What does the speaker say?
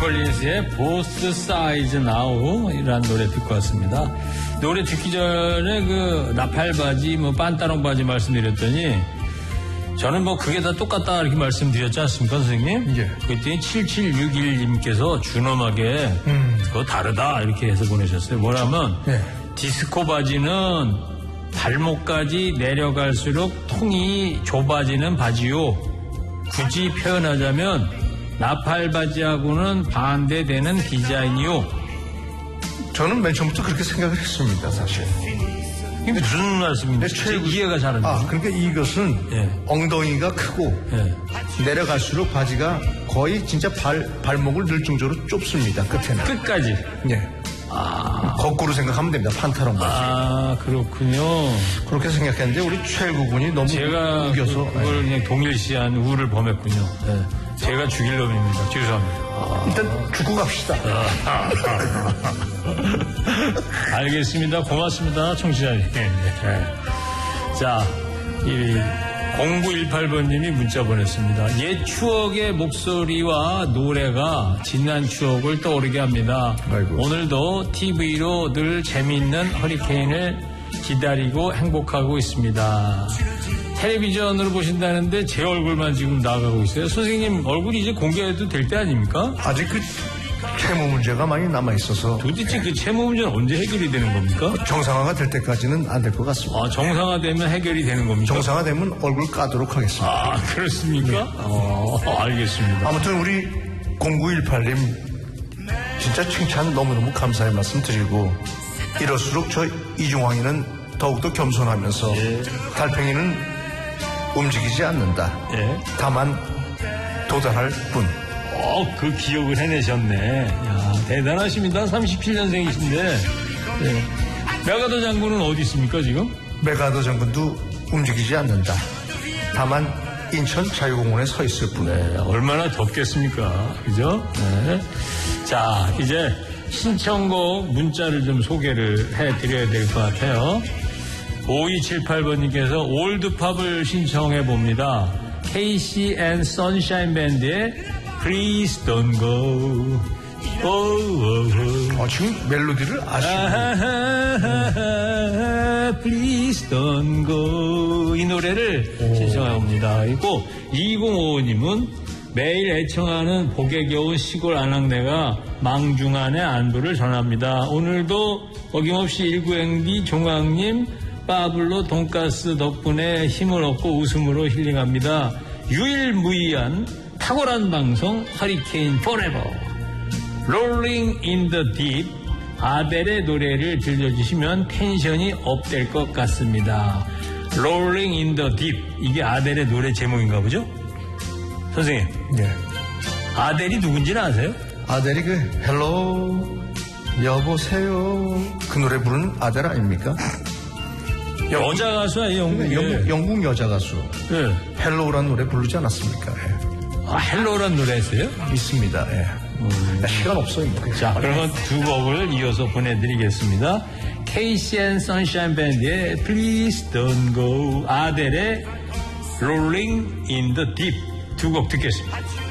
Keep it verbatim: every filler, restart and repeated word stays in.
콜린스의 보스 사이즈 나우라는 노래 듣고 왔습니다. 노래 듣기 전에 그 나팔바지, 뭐 빤따롱 바지 말씀드렸더니 저는 뭐 그게 다 똑같다 이렇게 말씀드렸지 않습니까, 선생님? 예. 그랬더니 칠칠육일 님께서 준엄하게 음. 그거 다르다 이렇게 해서 보내셨어요. 뭐라면 예. 디스코 바지는 발목까지 내려갈수록 통이 좁아지는 바지요. 굳이 표현하자면 나팔바지하고는 반대되는 디자인이요. 저는 맨 처음부터 그렇게 생각을 했습니다, 사실. 이게 무슨 말씀인지 최고... 이해가 잘 안 돼요. 아, 그러니까 이것은 예. 엉덩이가 크고 예. 내려갈수록 바지가 거의 진짜 발, 발목을 늘 정도로 좁습니다, 끝에는. 끝까지. 예. 아. 거꾸로 생각하면 됩니다, 판타롱 바지. 아, 그렇군요. 그렇게 생각했는데 우리 최일구 군이 너무 제가 우겨서. 그, 그걸 그냥 동일시한 우를 범했군요. 예. 제가 죽일 놈입니다. 죄송합니다. 아. 일단 죽고 갑시다. 알겠습니다. 고맙습니다. 청취자님. 네. 자, 이 공구일팔 번님이 문자 보냈습니다. 옛 추억의 목소리와 노래가 지난 추억을 떠오르게 합니다. 아이고. 오늘도 티비로 늘 재미있는 허리케인을 기다리고 행복하고 있습니다. 텔레비전으로 보신다는데 제 얼굴만 지금 나가고 있어요. 선생님 얼굴이 이제 공개해도 될 때 아닙니까? 아직 그 채무 문제가 많이 남아있어서. 도대체 그 채무 문제는 언제 해결이 되는 겁니까? 정상화가 될 때까지는 안 될 것 같습니다. 아, 정상화되면 해결이 되는 겁니까? 정상화되면 얼굴 까도록 하겠습니다. 아, 그렇습니까? 네. 어, 알겠습니다. 아무튼 우리 공구일팔 님 진짜 칭찬 너무너무 감사의 말씀 드리고, 이럴수록 저 이중황이는 더욱더 겸손하면서 예. 달팽이는 움직이지 않는다. 예. 다만 도달할 뿐. 어, 그 기억을 해내셨네. 야, 대단하십니다. 삼십칠 년생이신데. 예. 메가더 장군은 어디 있습니까, 지금? 메가더 장군도 움직이지 않는다. 다만 인천 자유공원에 서 있을 뿐. 네, 얼마나 덥겠습니까? 그죠? 네. 자, 이제 신청곡 문자를 좀 소개를 해드려야 될 것 같아요. 오이칠팔 번님께서 올드팝을 신청해 봅니다. 케이씨 앤 선샤인 밴드의 Please Don't Go. 오, 오, 오. 어, 지금 멜로디를 아시고. Please Don't Go. 이 노래를 신청해 봅니다. 그리고 이공오오 님은 매일 애청하는 복에 겨운 시골 아낙네가 망중한의 안부를 전합니다. 오늘도 어김없이 일구행비 종학님 빠블로 돈가스 덕분에 힘을 얻고 웃음으로 힐링합니다. 유일무이한 탁월한 방송 허리케인 포레버. Rolling in the Deep 아델의 노래를 들려주시면 텐션이 업될 것 같습니다. Rolling in the Deep 이게 아델의 노래 제목인가 보죠? 선생님. 네. 아델이 누군지는 아세요? 아델이 그 헬로 여보세요 그 노래 부르는 아델 아닙니까? 여자 가수야, 영국. 영국, 영국 여자 가수. 네. 헬로우라는 노래 부르지 않았습니까? 예. 아, 헬로우라는 노래 했어요? 있습니다. 예. 음. 시간 없어요. 자, 그러면 두 곡을 이어서 보내드리겠습니다. 케이씨 앤 선샤인 밴드의 Please Don't Go, 아델의 Rolling in the Deep 두 곡 듣겠습니다.